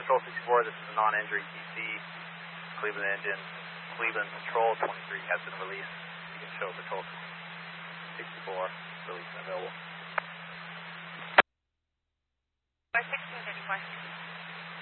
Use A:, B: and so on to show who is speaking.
A: Control 64, this is a non-injury TC. Cleveland engine, Cleveland Control 23 has been released. You can show Patrol 64 release available.